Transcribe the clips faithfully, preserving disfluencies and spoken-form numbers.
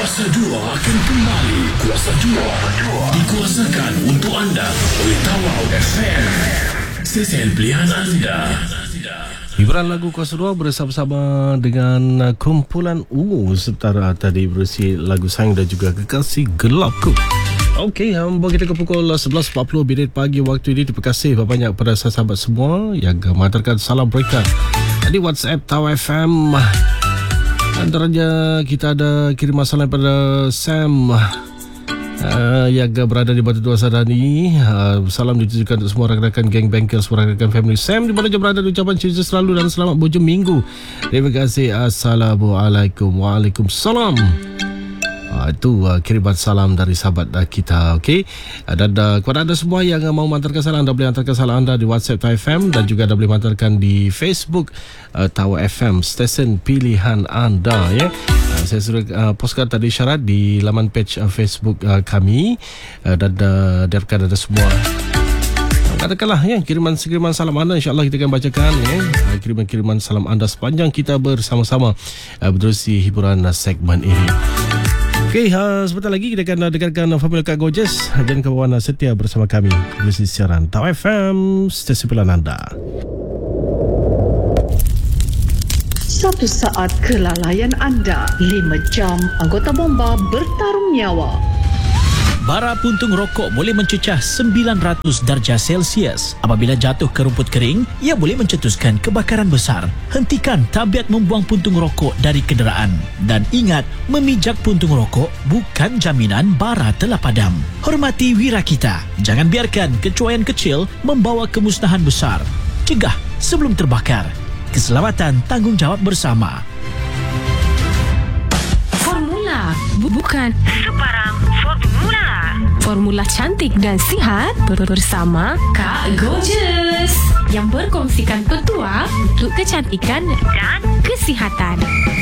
Kuasa dua akan kembali. Kuasa dua dikuasakan untuk anda oleh Tawau F M, stesen pilihan anda. Hiburan lagu Kuasa dua bersama-sama dengan kumpulan U sementara tadi berusi lagu Sayang dan juga Kekasih Gelapku. Okey, hamba kita ke pukul sebelas empat puluh minit pagi waktu ini. Terima kasih banyak kepada sahabat semua yang mengantarkan salam mereka di WhatsApp Tawau F M. Antaranya kita ada kiriman salam pada Sam Uh, yang berada di Batu Dua Sadani. uh, Salam ditujukan untuk semua rakan-rakan geng bengkel, semua rakan-rakan family Sam di mana je berada. Ucapan cerita selalu dan selamat bujung minggu. Terima kasih. Assalamualaikum. Waalaikumsalam. Uh, itu uh, kiriman salam dari sahabat uh, kita. Okey, uh, dan uh, kepada anda semua yang uh, mau mengantarkan salam, anda boleh hantarkan salam anda di WhatsApp Tawau F M dan juga anda boleh hantarkan di Facebook uh, Tawau F M, stesen pilihan anda, ya. Uh, saya sudah uh, postkan tadi syarat di laman page uh, Facebook uh, kami, uh, dan uh, diharapkan anda semua katakanlah, ya, kiriman-kiriman salam anda, insyaAllah kita akan bacakan, ya, uh, kiriman-kiriman salam anda sepanjang kita bersama-sama uh, menerusi hiburan uh, segmen ini. Okey, uh, sebentar lagi kita akan dengarkan Formula Kak Gorgeous dan kawan setia bersama kami di siaran Tawau F M, stesen pilihan anda. Satu saat kelalaian anda, lima jam anggota bomba bertarung nyawa. Bara puntung rokok boleh mencecah sembilan ratus darjah Celsius. Apabila jatuh ke rumput kering, ia boleh mencetuskan kebakaran besar. Hentikan tabiat membuang puntung rokok dari kenderaan. Dan ingat, memijak puntung rokok bukan jaminan bara telah padam. Hormati wira kita. Jangan biarkan kecuaian kecil membawa kemusnahan besar. Cegah sebelum terbakar. Keselamatan tanggungjawab bersama. Formula, bukan sebarang formula. Formula cantik dan sihat bersama Kak Gorgeous yang berkongsikan petua untuk kecantikan dan kesihatan.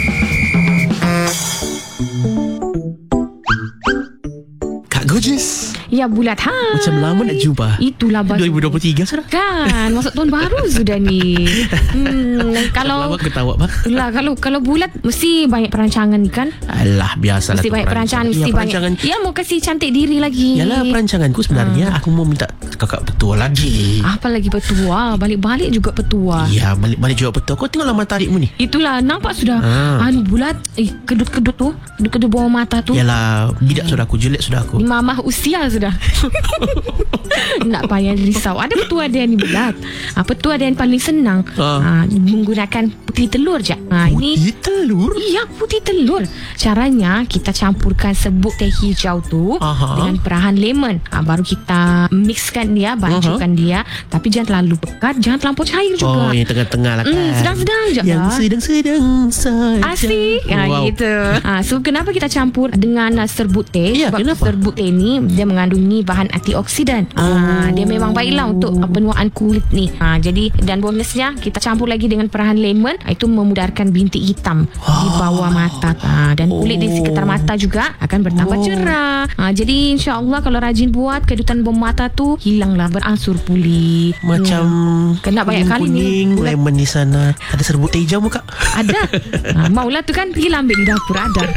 Kak Gorgeous, Ya, bulat ha. macam lama nak jumpa. Itulah baru dua ribu dua puluh tiga sudah. kan, masuk tahun baru sudah ni. Hmm, kalau lama ketawa bang. lah kalau kalau bulat mesti banyak perancangan kan? Alah, biasalah. Mesti banyak perancangan, mesti ya, banyak. perancangan. Ya, mau kasih cantik diri lagi. Yalah, perancanganku sebenarnya hmm. aku mau minta kakak petua lagi. Apa lagi petua? Balik-balik juga petua. Ya, balik-balik juga petua. Kau tengoklah matarikmu ni. Itulah, nampak sudah. Ha. Anu bulat, eh kedut-kedut tu, kedut-kedut bawah mata tu. Yalah, bidak sudah aku, jelek sudah aku. Mamah usia sudah. Nak payah risau. Ada petua dia ni bulat. Ha, petua dia yang paling senang. Ha. Ha, menggunakan putih telur je. Ha, ini Putih telur? iya, putih telur. Caranya kita campurkan serbuk teh hijau tu Aha. dengan perahan lemon. Ha, baru kita mixkan dia, bancukan dia. Tapi jangan terlalu pekat, jangan terlampau cair juga. Oh, yang tengah-tengah lah kan. Hmm, sedang-sedang je. Yang lah. sedang-sedang saja. Asyik. Ha, Wow. gitu. Ha, so kenapa kita campur dengan uh, serbuk teh? Ya, Sebab kenapa? serbuk teh ni dia mengandungi bahan antioksidan. Ha, dia memang baiklah untuk uh, penuaan kulit ni. Ha, jadi dan bonusnya kita campur lagi dengan perahan lemon. Ha, itu memudarkan bintik hitam di bawah mata. Ha, dan kulit di sekitar mata juga akan bertambah cerah. Ha, jadi insya-Allah kalau rajin buat, kedutan bawah mata tu hilanglah, beransur pulih. Macam Hmm. Kena banyak kali ni. kuning, lemon di sana. Ada serbuk teh hijau muka. Ada. Ha, maulah tu kan, pergi ambil di dapur ada.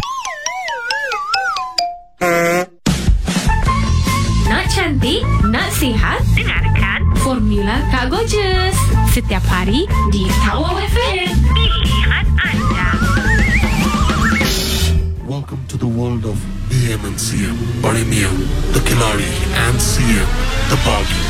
Nak cantik, nak sihat, dengarkan Formula Kak Gorgeous setiap hari di Tawau F M, pilihan anda. Welcome to the world of B M and C M, Premium, the Kilari and C M, the Buggy.